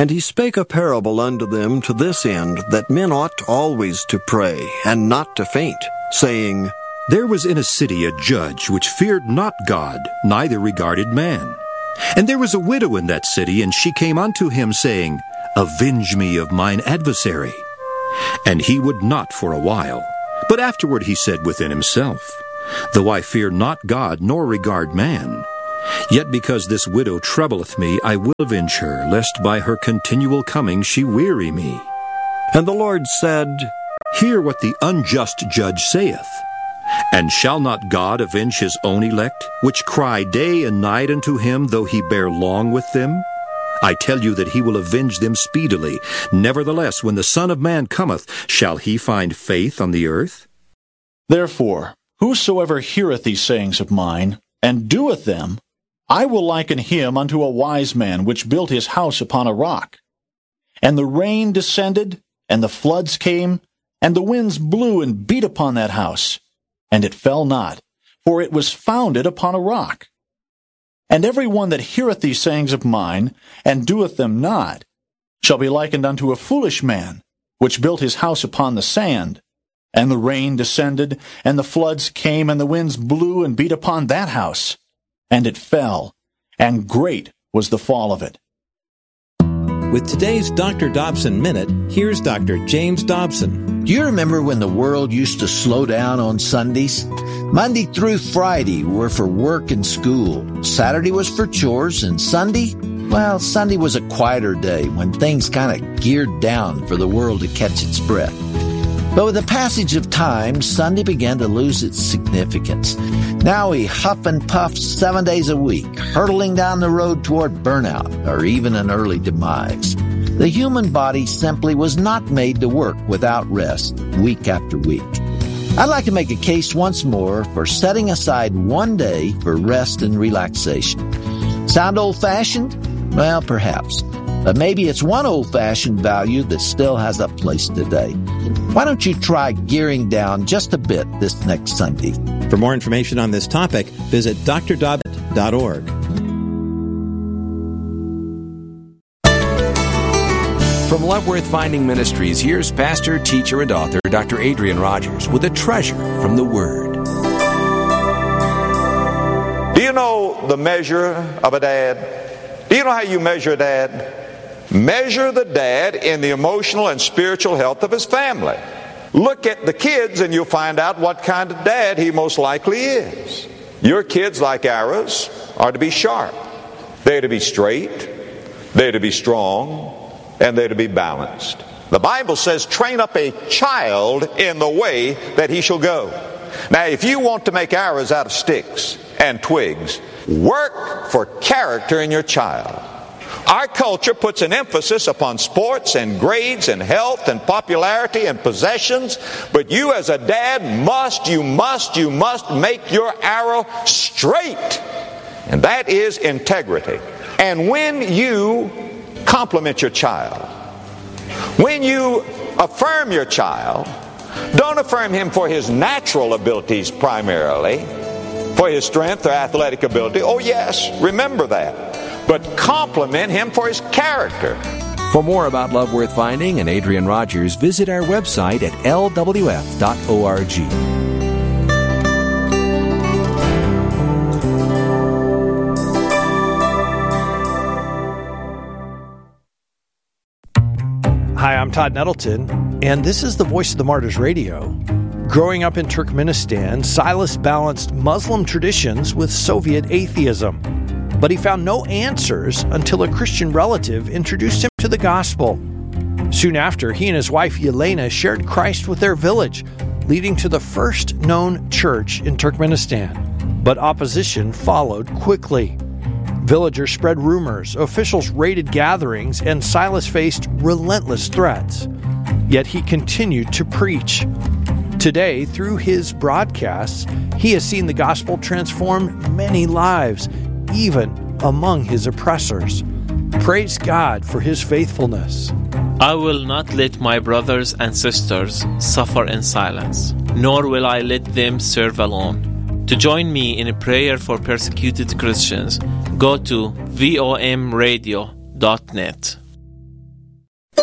And he spake a parable unto them to this end, that men ought always to pray, and not to faint, saying, There was in a city a judge which feared not God, neither regarded man. And there was a widow in that city, and she came unto him, saying, Avenge me of mine adversary. And he would not for a while. But afterward he said within himself, Though I fear not God, nor regard man, yet because this widow troubleth me, I will avenge her, lest by her continual coming she weary me. And the Lord said, Hear what the unjust judge saith. And shall not God avenge his own elect, which cry day and night unto him, though he bear long with them? I tell you that he will avenge them speedily. Nevertheless, when the Son of Man cometh, shall he find faith on the earth? Therefore, whosoever heareth these sayings of mine, and doeth them, I will liken him unto a wise man, which built his house upon a rock. And the rain descended, and the floods came, and the winds blew and beat upon that house. And it fell not, for it was founded upon a rock. And every one that heareth these sayings of mine, and doeth them not, shall be likened unto a foolish man, which built his house upon the sand. And the rain descended, and the floods came, and the winds blew and beat upon that house. And it fell, and great was the fall of it. With today's Dr. Dobson Minute, here's Dr. James Dobson. Do you remember when the world used to slow down on Sundays? Monday through Friday were for work and school. Saturday was for chores, and Sunday, well, Sunday was a quieter day when things kind of geared down for the world to catch its breath. But with the passage of time, Sunday began to lose its significance. Now we huff and puff 7 days a week, hurtling down the road toward burnout or even an early demise. The human body simply was not made to work without rest week after week. I'd like to make a case once more for setting aside one day for rest and relaxation. Sound old-fashioned? Well, perhaps. But maybe it's one old-fashioned value that still has a place today. Why don't you try gearing down just a bit this next Sunday? For more information on this topic, visit drdobson.org. From Love Worth Finding Ministries, here's pastor, teacher, and author Dr. Adrian Rogers with a treasure from the Word. Do you know the measure of a dad? Do you know how you measure a dad? Measure the dad in the emotional and spiritual health of his family. Look at the kids and you'll find out what kind of dad he most likely is. Your kids, like arrows, are to be sharp. They're to be straight. They're to be strong. And they're to be balanced. The Bible says, train up a child in the way that he shall go. Now, if you want to make arrows out of sticks and twigs, work for character in your child. Our culture puts an emphasis upon sports and grades and health and popularity and possessions, but you as a dad must make your arrow straight. And that is integrity. And when you compliment your child, when you affirm your child, don't affirm him for his natural abilities primarily, for his strength or athletic ability. Oh yes, remember that. But compliment him for his character. For more about Love Worth Finding and Adrian Rogers, visit our website at lwf.org. Hi, I'm Todd Nettleton, and this is the Voice of the Martyrs Radio. Growing up in Turkmenistan, Silas balanced Muslim traditions with Soviet atheism. But he found no answers until a Christian relative introduced him to the gospel. Soon after, he and his wife Yelena shared Christ with their village, leading to the first known church in Turkmenistan. But opposition followed quickly. Villagers spread rumors, officials raided gatherings, and Silas faced relentless threats. Yet he continued to preach. Today, through his broadcasts, he has seen the gospel transform many lives, even among his oppressors. Praise God for his faithfulness. I will not let my brothers and sisters suffer in silence, nor will I let them serve alone. To join me in a prayer for persecuted Christians, go to vomradio.net.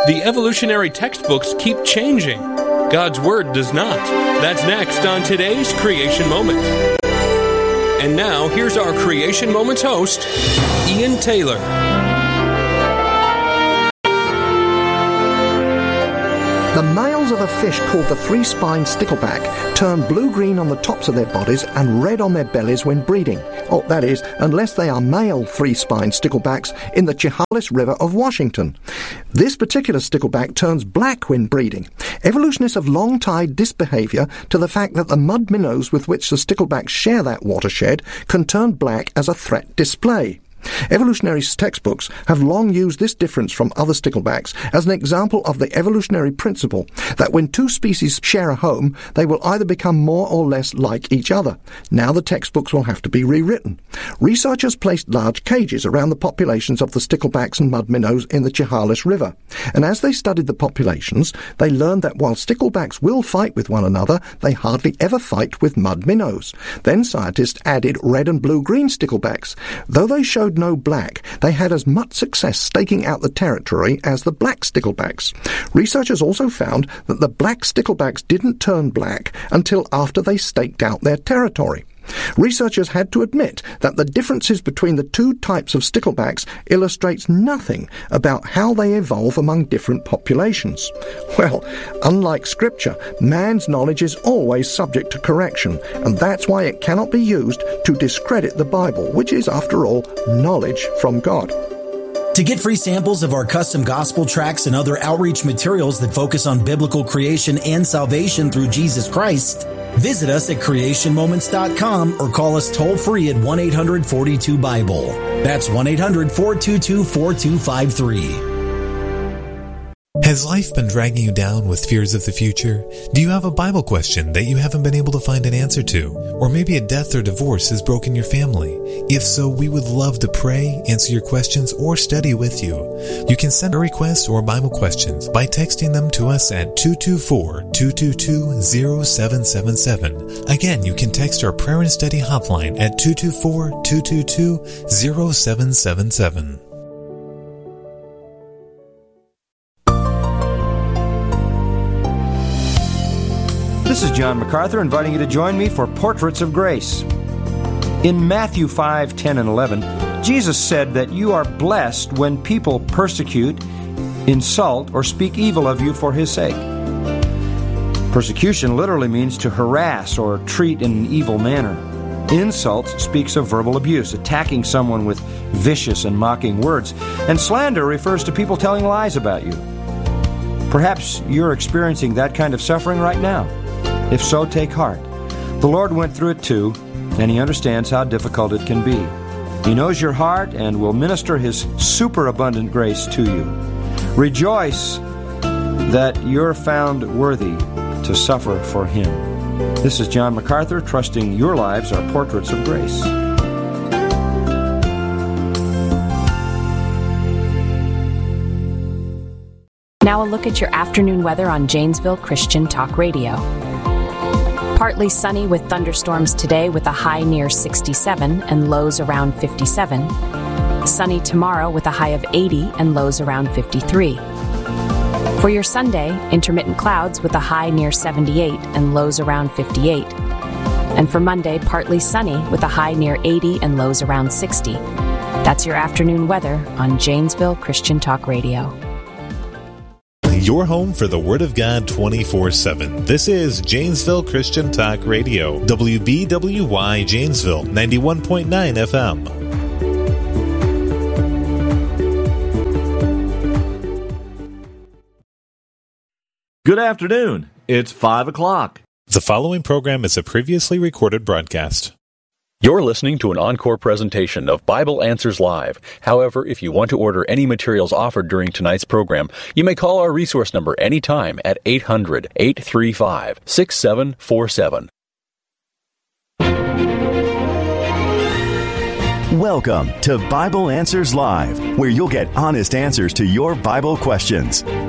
The evolutionary textbooks keep changing. God's Word does not. That's next on today's Creation Moment. And now, here's our Creation Moments host, Ian Taylor. The males of a fish called the three-spined stickleback turn blue-green on the tops of their bodies and red on their bellies when breeding. Oh, that is, unless they are male three-spined sticklebacks in the Chehalis River of Washington. This particular stickleback turns black when breeding. Evolutionists have long tied this behavior to the fact that the mud minnows with which the sticklebacks share that watershed can turn black as a threat display. Evolutionary textbooks have long used this difference from other sticklebacks as an example of the evolutionary principle that when two species share a home, they will either become more or less like each other. Now the textbooks will have to be rewritten. Researchers placed large cages around the populations of the sticklebacks and mud minnows in the Chehalis River, and as they studied the populations, they learned that while sticklebacks will fight with one another, they hardly ever fight with mud minnows. Then scientists added red and blue-green sticklebacks. Though they showed no black, they had as much success staking out the territory as the black sticklebacks. Researchers also found that the black sticklebacks didn't turn black until after they staked out their territory. Researchers had to admit that the differences between the two types of sticklebacks illustrates nothing about how they evolve among different populations. Well, unlike Scripture, man's knowledge is always subject to correction, and that's why it cannot be used to discredit the Bible, which is, after all, knowledge from God. To get free samples of our custom gospel tracts and other outreach materials that focus on biblical creation and salvation through Jesus Christ, visit us at creationmoments.com or call us toll-free at 1-800-42-BIBLE. That's 1-800-422-4253. Has life been dragging you down with fears of the future? Do you have a Bible question that you haven't been able to find an answer to? Or maybe a death or divorce has broken your family? If so, we would love to pray, answer your questions, or study with you. You can send a request or Bible questions by texting them to us at 224-222-0777. Again, you can text our prayer and study hotline at 224-222-0777. This is John MacArthur inviting you to join me for Portraits of Grace. In Matthew 5, 10, and 11, Jesus said that you are blessed when people persecute, insult, or speak evil of you for His sake. Persecution literally means to harass or treat in an evil manner. Insult speaks of verbal abuse, attacking someone with vicious and mocking words. And slander refers to people telling lies about you. Perhaps you're experiencing that kind of suffering right now. If so, take heart. The Lord went through it too, and He understands how difficult it can be. He knows your heart and will minister His superabundant grace to you. Rejoice that you're found worthy to suffer for Him. This is John MacArthur, trusting your lives are portraits of grace. Now a look at your afternoon weather on Janesville Christian Talk Radio. Partly sunny with thunderstorms today with a high near 67 and lows around 57. Sunny tomorrow with a high of 80 and lows around 53. For your Sunday, intermittent clouds with a high near 78 and lows around 58. And for Monday, partly sunny with a high near 80 and lows around 60. That's your afternoon weather on Janesville Christian Talk Radio. Your home for the Word of God 24/7. This is Janesville Christian Talk Radio, WBWY Janesville, 91.9 FM. Good afternoon. It's 5 o'clock. The following program is a previously recorded broadcast. You're listening to an encore presentation of Bible Answers Live. However, if you want to order any materials offered during tonight's program, you may call our resource number anytime at 800-835-6747. Welcome to Bible Answers Live, where you'll get honest answers to your Bible questions.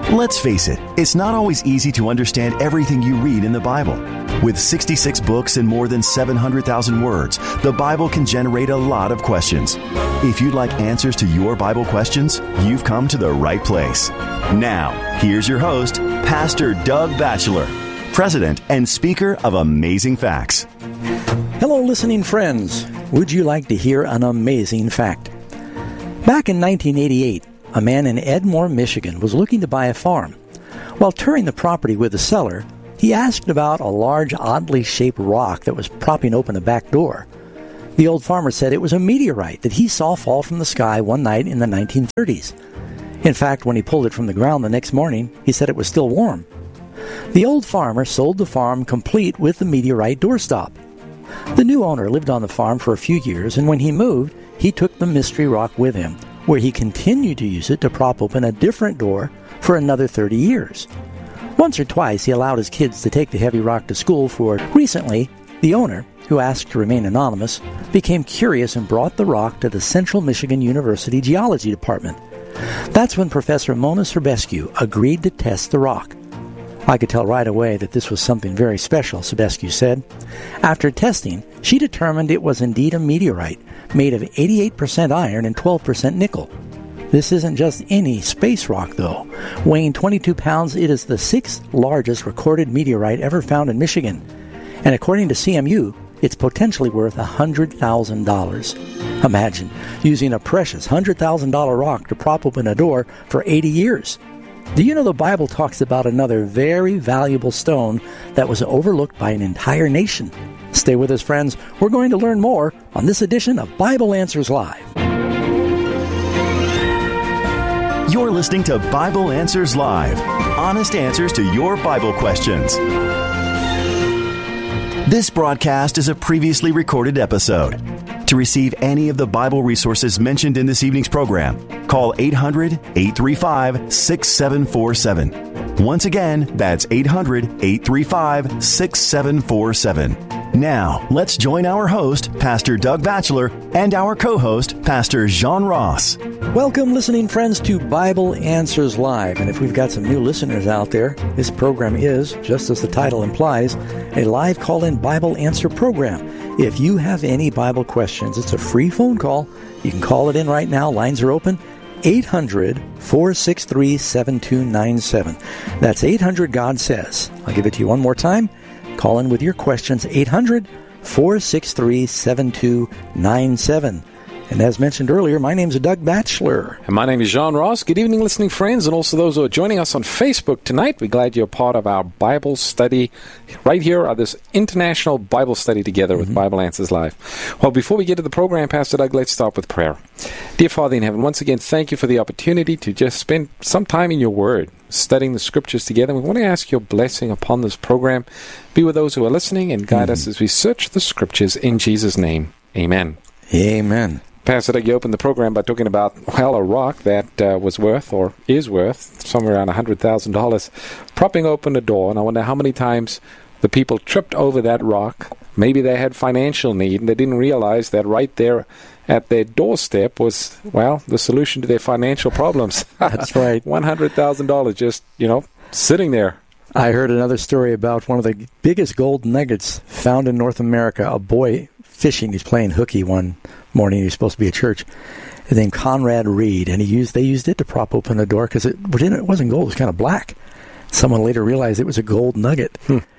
Let's face it, it's not always easy to understand everything you read in the Bible. With 66 books and more than 700,000 words, the Bible can generate a lot of questions. If you'd like answers to your Bible questions, you've come to the right place. Now, here's your host, Pastor Doug Batchelor, President and Speaker of Amazing Facts. Hello, listening friends. Would you like to hear an amazing fact? Back in 1988, a man in Edmore, Michigan was looking to buy a farm. While touring the property with the seller, he asked about a large, oddly shaped rock that was propping open a back door. The old farmer said it was a meteorite that he saw fall from the sky one night in the 1930s. In fact, when he pulled it from the ground the next morning, he said it was still warm. The old farmer sold the farm complete with the meteorite doorstop. The new owner lived on the farm for a few years, and when he moved, he took the mystery rock with him, where he continued to use it to prop open a different door for another 30 years. Once or twice, he allowed his kids to take the heavy rock to school for it. Recently, the owner, who asked to remain anonymous, became curious and brought the rock to the Central Michigan University Geology Department. That's when Professor Mona Serbescu agreed to test the rock. I could tell right away that this was something very special, Serbescu said. After testing, she determined it was indeed a meteorite made of 88% iron and 12% nickel. This isn't just any space rock, though. Weighing 22 pounds, it is the 6th largest recorded meteorite ever found in Michigan. And according to CMU, it's potentially worth $100,000. Imagine using a precious $100,000 rock to prop open a door for 80 years. Do you know the Bible talks about another very valuable stone that was overlooked by an entire nation? Stay with us, friends. We're going to learn more on this edition of Bible Answers Live. You're listening to Bible Answers Live, honest answers to your Bible questions. This broadcast is a previously recorded episode. To receive any of the Bible resources mentioned in this evening's program, call 800-835-6747. Once again, that's 800-835-6747. Now, let's join our host, Pastor Doug Batchelor, and our co-host, Pastor Jean Ross. Welcome, listening friends, to Bible Answers Live. And if we've got some new listeners out there, this program is, just as the title implies, a live call-in Bible answer program. If you have any Bible questions, it's a free phone call. You can call it in right now. Lines are open. 800-463-7297. That's 800-GOD-SAYS. I'll give it to you one more time. Call in with your questions, 800-463-7297. And as mentioned earlier, my name is Doug Batchelor. And my name is Jean Ross. Good evening, listening friends, and also those who are joining us on Facebook tonight. We're glad you're part of our Bible study right here at this international Bible study together with Bible Answers Live. Well, before we get to the program, Pastor Doug, let's start with prayer. Dear Father in heaven, once again, thank you for the opportunity to just spend some time in your Word, studying the Scriptures together. We want to ask your blessing upon this program. Be with those who are listening and guide us as we search the Scriptures in Jesus' name. Amen. Amen. Pastor Doug, you opened the program by talking about, well, a rock that was worth, or is worth, somewhere around $100,000, propping open a door. And I wonder how many times the people tripped over that rock. Maybe they had financial need, and they didn't realize that right there at their doorstep was, well, the solution to their financial problems. That's right. $100,000 just, sitting there. I heard another story about one of the biggest gold nuggets found in North America. A boy fishing, he's playing hooky one morning. He was supposed to be at church. His name Conrad Reed, and they used it to prop open the door because it wasn't gold. It was kind of black. Someone later realized it was a gold nugget.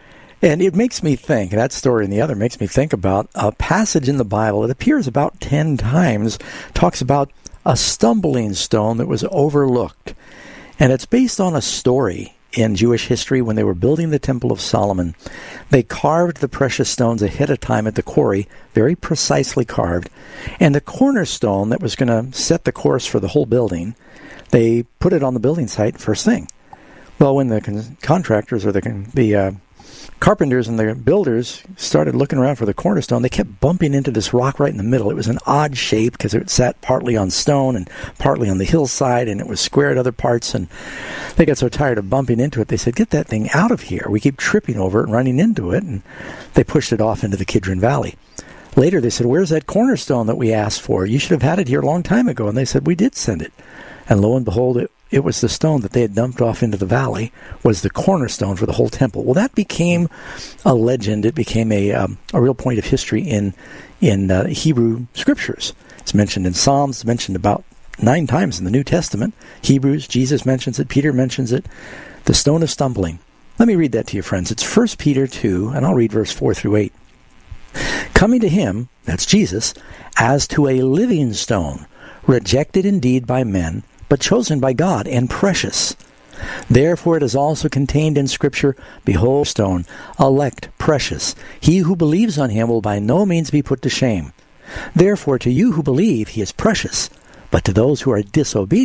And it makes me think, that story and the other makes me think about a passage in the Bible. It appears about 10 times, talks about a stumbling stone that was overlooked. And it's based on a story in Jewish history when they were building the Temple of Solomon. They carved the precious stones ahead of time at the quarry, very precisely carved. And the cornerstone that was going to set the course for the whole building, they put it on the building site first thing. Well, when the contractors or the carpenters and the builders started looking around for the cornerstone, they kept bumping into this rock right in the middle. It was an odd shape because it sat partly on stone and partly on the hillside, and it was square at other parts, and they got so tired of bumping into it, they said, "Get that thing out of here. We keep tripping over it and running into it," and they pushed it off into the Kidron Valley. Later, they said, "Where's that cornerstone that we asked for? You should have had it here a long time ago." And they said, "We did send it." And lo and behold, it was the stone that they had dumped off into the valley, was the cornerstone for the whole temple. Well, that became a legend. It became a real point of history in Hebrew scriptures. It's mentioned in Psalms. It's mentioned about 9 times in the New Testament. Hebrews, Jesus mentions it. Peter mentions it. The stone of stumbling. Let me read that to you, friends. It's 1 Peter 2, and I'll read verse 4 through 8. Coming to him, that's Jesus, as to a living stone, rejected indeed by men, but chosen by God, and precious. Therefore it is also contained in Scripture, behold, stone, elect, precious. He who believes on him will by no means be put to shame. Therefore to you who believe, he is precious, but to those who are disobedient,